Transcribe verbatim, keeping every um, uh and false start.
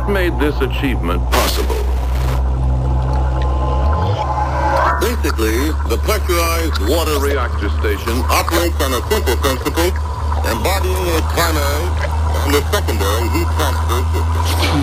What made this achievement possible? Basically, the pressurized water Reactor station operates on a simple principle, embodying a primary and a secondary heat transfer system.